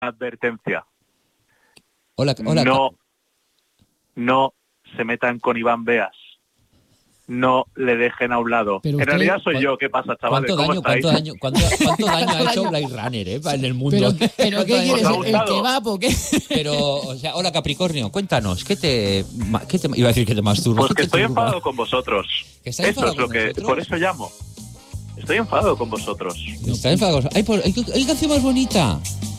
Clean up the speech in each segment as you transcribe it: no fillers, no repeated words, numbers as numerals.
advertencia. Hola. No se metan con Iván Beas. No le dejen a un lado. Pero en realidad soy yo. ¿Qué pasa, chavales? ¿Cuánto daño ha hecho Blade Runner en el mundo? ¿Pero qué quieres? ¿Os ha ¿El gustado? kebab o qué? Pero, o sea, hola Capricornio, cuéntanos, ¿qué te iba a decir que te masturba? Pues que estoy enfadado con vosotros. ¿Que estás Eso enfadado es lo con que... nosotros? Por eso llamo. Estoy enfadado con vosotros. ¿Estás enfadado? ¡Hay canción más bonita!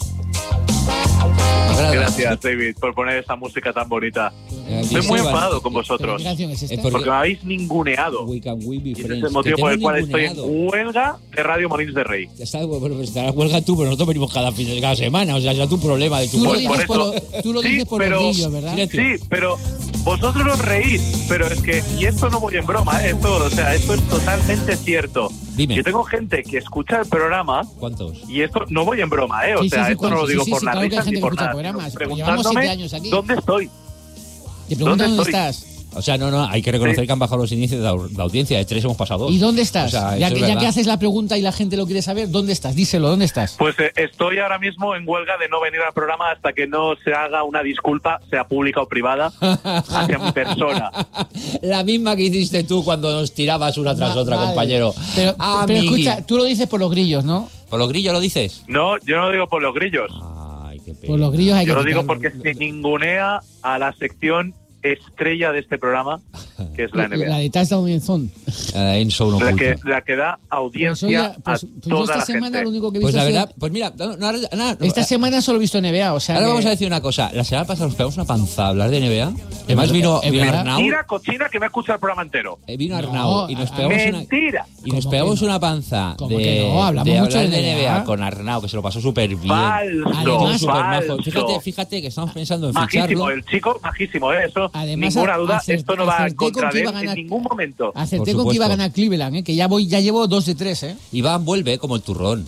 Me agrada. Gracias, David, por poner esa música tan bonita. Estoy muy enfadado con vosotros. ¿Qué canción es esta? Porque me habéis ninguneado. We can we be Y ese friends. es el motivo Que te por el hemos cual estoy en ninguneado. huelga de Radio Molins de Rey. Ya está, bueno, pues estarás huelga tú, pero nosotros venimos cada semana. O sea, es tu problema de tu Tú lo huelga. dices eso. tú lo Sí, dices por pero- los grillos, ¿verdad? Silencio. Sí, pero vosotros os reís, pero es que, y esto no voy en broma, esto es totalmente cierto. Dime. Yo tengo gente que escucha el programa ¿Cuántos? y esto no voy en broma, o Sí, sea, sí, esto no lo sí, digo sí, por sí, las claro que hay risas gente ni que por escucha nada, programas. sino Llevamos 7 preguntándome años aquí. dónde estoy. Te preguntan dónde estoy? estás. O sea, no, hay que reconocer Sí. que han bajado los índices de audiencia. De 3 hemos pasado 2. ¿Y dónde estás? O sea, ya eso que, es ya que verdad. haces la pregunta y la gente lo quiere saber, ¿dónde estás? Díselo, ¿dónde estás? Pues estoy ahora mismo en huelga de no venir al programa hasta que no se haga una disculpa, sea pública o privada, hacia mi persona. La misma que hiciste tú cuando nos tirabas una tras otra, Vale. compañero. Pero Amigui. escucha, tú lo dices por los grillos, ¿no? ¿Por los grillos lo dices? No, yo no lo digo por los grillos. Ay, qué pena. Por los grillos hay que Yo lo digo quitarlo. porque se ningunea a la sección estrella de este programa, que es la La NBA. de Touchdown en Zone. En show no La oculto. que da audiencia Pues, a yo toda esta la semana gente. lo único que he Pues visto la ha sido- verdad, pues mira, esta semana solo he visto NBA, o sea Ahora que- vamos a decir una cosa. La semana pasada nos pegamos una panza a hablar de NBA. Además vino es verdad. Arnau. Mentira cochina que me escucha el programa entero. Vino No, Arnau y nos pegamos una... Mentira. Y nos ¿Cómo pegamos que no? una panza ¿Cómo de, que no? Hablamos de mucho hablar de de NBA. NBA con Arnau, que se lo pasó súper bien. Falso, Además, Súper majo. falso. Fíjate que estamos pensando en Majísimo, ficharlo. el chico majísimo, eso. Además, ninguna duda, acerté- esto no va en acerté con contra que de él iba a ganar- en ningún momento. Acerté Por con que iba a supuesto. ganar Cleveland, que ya llevo 2 de 3, Iván vuelve como el turrón.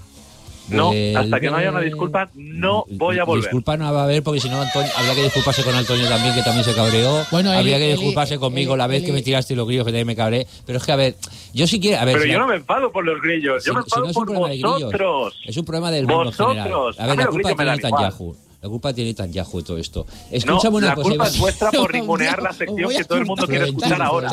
No, Vuelve. hasta que no haya una disculpa, no voy a volver. Disculpa no va a haber, porque si no, Antonio, habría que disculparse con Antonio también, que también se cabreó. Bueno, habría Eli- que disculparse Eli- conmigo la vez Eli- que me tiraste los grillos, que también me cabré. Pero es que, a ver, yo sí quiero. A ver, Pero si yo la- no me enfado por los grillos, yo me si enfado no es un por problema de grillos, vosotros. es un problema del mundo en Vosotros. general. A ver, A mí la los culpa grillos me tiene dan igual. Netanyahu. La culpa tiene Netanyahu de todo esto. No, Escúchame una la cosa, culpa Iván. es vuestra por Dios, ningunear la os sección voy a que todo el mundo cortar. quiere escuchar ahora.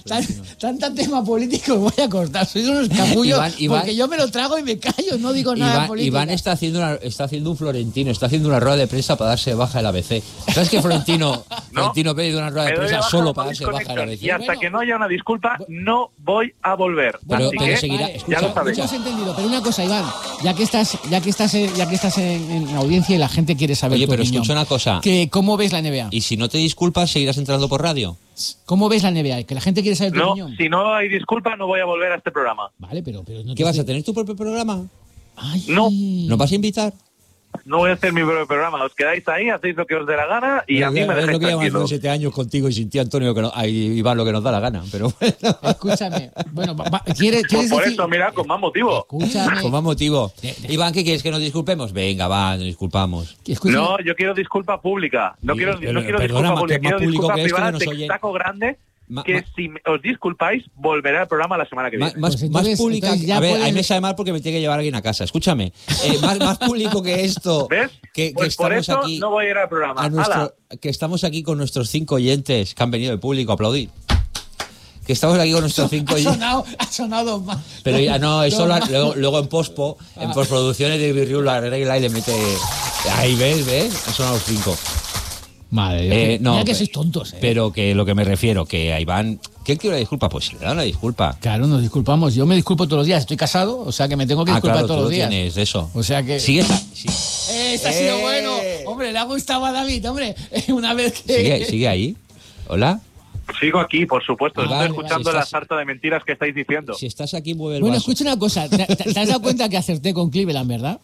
Tanta tema político me voy a cortar. Sois unos capullos Iván- porque yo me lo trago y me callo, no digo nada político. Iván está haciendo un Florentino, está haciendo una rueda de prensa para darse de baja el ABC. ¿Sabes que Florentino Pérez dio una rueda de Me doy prensa baja solo por para darse de baja el desconexión. ABC? Y hasta Bueno. que no haya una disculpa, no voy a volver. Pero- Así pero que, seguirá- ya lo Lo sabéis. hemos entendido, pero una cosa, Iván, ya que estás en la audiencia y la gente quiere saber Oye, tu pero opinión, escucha una cosa. ¿cómo ves la NBA? Y si no te disculpas, seguirás entrando por radio. ¿Cómo ves la NBA? Que la gente quiere saber tu No, opinión. si no hay disculpa, no voy a volver a este programa. Vale, pero no ¿Qué vas a tener tu propio programa? Ay. No. ¿Nos vas a invitar? No voy a hacer mi propio programa. Os quedáis ahí, hacéis lo que os dé la gana y a mí me es dejáis lo que llevamos tranquilo. 7 años contigo y sin ti, Antonio, que no, ay, Iván, lo que nos da la gana. Pero bueno, Escúchame. Bueno, ¿quieres Pues por decir? eso, mira, con más motivo. Escúchame. con más motivo. De- Iván, ¿qué quieres? ¿Que nos disculpemos? Venga, va, nos disculpamos. Escúchame. No, yo quiero disculpa pública. No Sí, quiero pero, disculpa perdona, pública. que más Quiero público disculpa que esto privada que de nos oye. saco grande. Ma- Que ma- si os disculpáis, volveré al programa la semana que viene. Más, Pues entonces- más pública. entonces ya A ver, puedes- ahí me sabe mal porque me tiene que llevar alguien a casa. Escúchame. Más público que esto. ¿Ves? Que Pues por estamos eso aquí. no voy a ir al programa. A que estamos aquí con nuestros 5 oyentes que han venido de público a aplaudir. Que estamos aquí con nuestros 5 oyentes. Ha sonado más. Pero ya no, eso Dos más. luego en postproducciones de Virriu la arregla y le mete. Ahí ves, son los 5. Madre no, mira que pe- sois tontos, Pero que lo que me refiero, que a Iván, que él quiere una disculpa, pues le da una disculpa. Claro, nos disculpamos. Yo me disculpo todos los días. Estoy casado, o sea que me tengo que disculpar claro, todos tú los lo días. tienes de eso. O sea que. Sigue, Este ha sido bueno. Hombre, le ha gustado a David, hombre. Una vez que. sigue ahí. Hola. Sigo aquí, por supuesto. Vale, Estoy escuchando vale. la sarta de mentiras que estáis diciendo. Si estás aquí, mueve el Bueno, vaso. escucha una cosa. ¿Te has dado cuenta que acerté con Cleveland, verdad?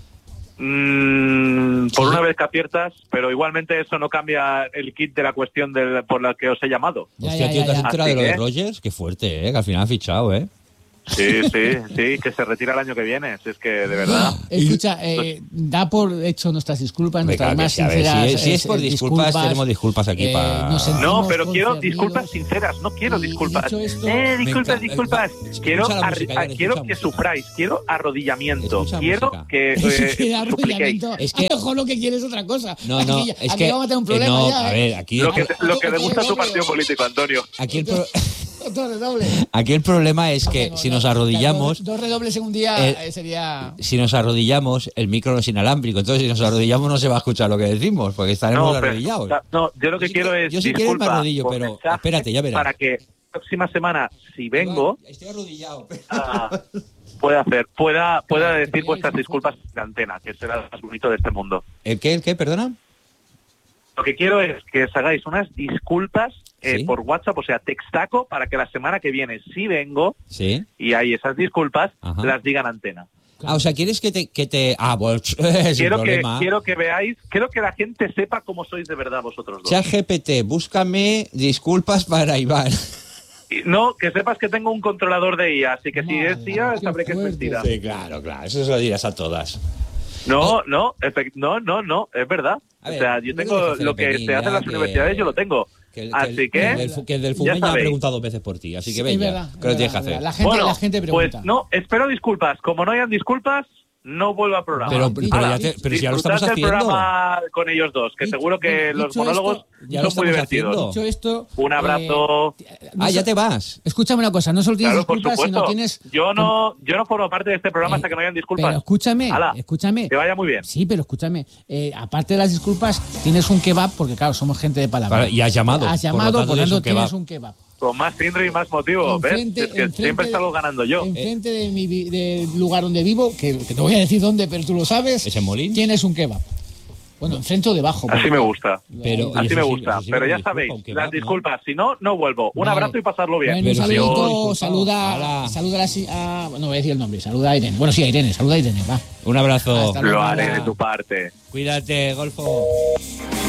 Por una vez que aciertas, pero igualmente eso no cambia el kit de la cuestión por la que os he llamado. Ya, Hostia, ya, tío, ya, ¿te has ya. enterado de lo de Así que- Rogers? Qué fuerte, que al final ha fichado, Sí, que se retira el año que viene. Si es que, de verdad. Escucha, da por hecho nuestras disculpas, nuestras más a ver, sinceras. si es por disculpas, tenemos disculpas aquí para. No, pero quiero disculpas sinceras, no quiero disculpas. Disculpas. Quiero que sufráis, quiero arrodillamiento, quiero que supliquéis. Es que ojo, lo que quieres es otra cosa. No, aquí, es aquí que vamos a tener un problema ya. A ver, aquí lo que le gusta a tu partido político, Antonio. Aquí el problema es que si nos arrodillamos. Dos redobles en un día sería. Si nos arrodillamos, el micro no es inalámbrico. Entonces, si nos arrodillamos, no se va a escuchar lo que decimos, porque estaremos arrodillados. No, yo lo que quiero es. Yo si quieres me arrodillo, pero espérate, ya verás. Para que la próxima semana, si vengo. Estoy arrodillado. Pueda decir vuestras disculpas en antena, que será lo más bonito de este mundo. ¿El qué? Perdona? Lo que quiero es que os hagáis unas disculpas ¿Sí? por WhatsApp, o sea, textaco, para que la semana que viene, si vengo, ¿Sí? y hay esas disculpas, Ajá. las digan antena. O sea, ¿quieres que te... pues, quiero que veáis, quiero que la gente sepa cómo sois de verdad vosotros dos. ChatGPT, búscame disculpas para Iván. No, que sepas que tengo un controlador de IA, así que si es IA, sabré que es mentira. Sí, claro, eso se lo dirás a todas. No, es verdad. A ver, o sea, yo no tengo que lo que se hace en las universidades, yo lo tengo. Que el del Fumen ya ha preguntado 2 veces por ti, así que venga, que lo tienes que hacer. La gente pregunta. Pues no, espero disculpas. Como no hayan disculpas, no vuelvo al programa. Pero si ya lo estamos haciendo. El programa con ellos dos, que seguro que los monólogos son muy divertidos. Dicho esto, un abrazo. Ya te vas. Escúchame una cosa, no solo tienes Claro, disculpas, sino tienes. Yo no formo parte de este programa hasta que no hayan disculpas. Pero escúchame. Que vaya muy bien. Sí, pero escúchame. Aparte de las disculpas, tienes un kebab, porque claro, somos gente de palabra. Y has llamado. Por lo tanto tienes un kebab. Con más timbre y más motivo, ¿ves? Es que siempre salgo ganando yo. Enfrente del lugar donde vivo, que te voy a decir dónde, pero tú lo sabes. ¿Es en Molín? Tienes un kebab. Bueno, enfrente o debajo. Así me gusta. Así me gusta. Pero ya sabéis, las disculpas. Si no, no vuelvo. Un abrazo y pasarlo bien. Bueno, un saludito, saluda a... no voy a decir el nombre, saluda a Irene. Bueno, sí, a Irene, saluda a Irene, va. Un abrazo. Lo haré de tu parte. Cuídate, Golfo.